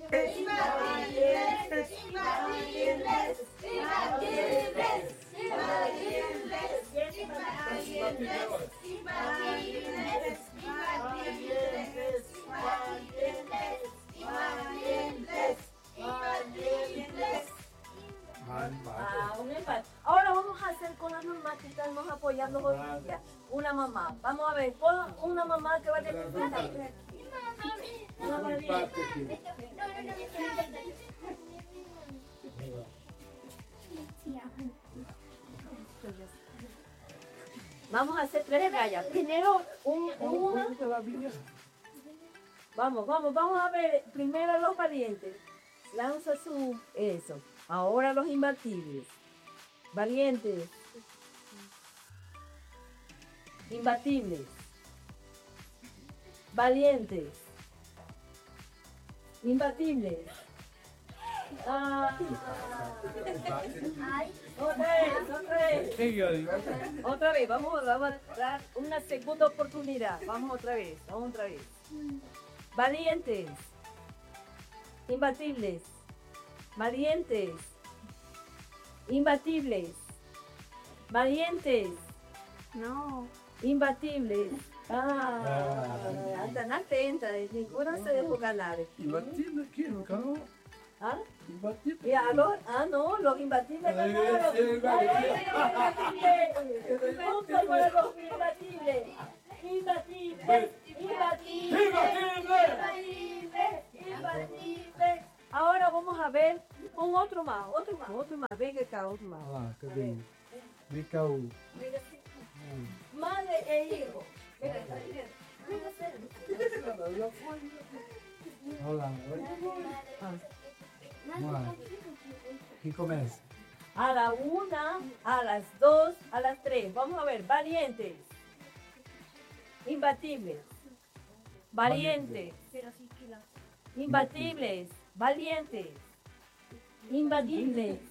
Un empate. Ahora vamos a hacer con las mamás que estamos apoyando hoy día. Una mamá. Vamos a ver, con una mamá que va a representar. Una mamá. Vamos a hacer tres rayas. Primero una. Vamos a ver primero los valientes. Lanza su eso. Ahora los imbatibles. Valientes. Imbatibles. Valientes. Imbatibles. Otra vez, vamos a dar una segunda oportunidad. Vamos otra vez. Valientes. Imbatibles. Valientes. Imbatibles. Valientes. No. Imbatibles. Andan atentas, ninguna se dejó ganar. Imbatible, ¿quién? ¿Cómo? ¿Ah? Imbatible. No, los imbatibles ganaron. Punto para los imbatibles. Imbatibles. Ahora vamos a ver con otro más. Venga acá, otro más. Ah, que bem. Vem cá o... Madre e hijo. Venga acá, Olha lá. Vamos lá. Quem começa? A la una, a las dos, a las tres. Vamos a ver, valientes. Imbatibles. Valientes. Imbatibles. Valientes. Imbatibles.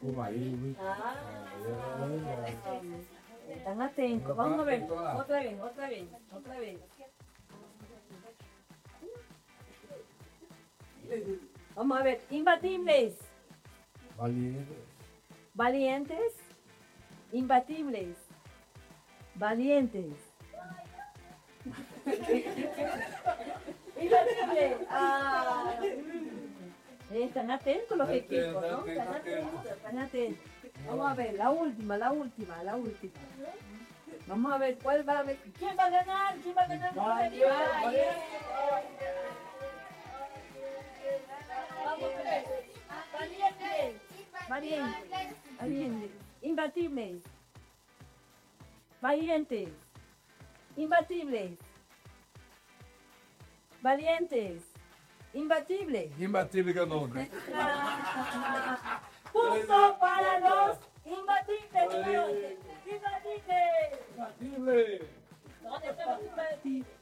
Están atentos. Vamos a ver. Otra vez. Vamos a ver. Imbatibles. Valientes. Imbatibles. Valientes. Imbatibles. Están atentos los equipos, ¿no? Están atentos. Vamos a ver, la última. Vamos a ver cuál va a ver. ¿Quién va a ganar? Vamos a ver. Valientes. Imbatibles. Valientes. Imbatibles. Valientes. Imbatibles. Imbatível ganhou, né? Punto para los imbatibles. Imbatibles. Imbatível! ¿Dónde están los imbatibles?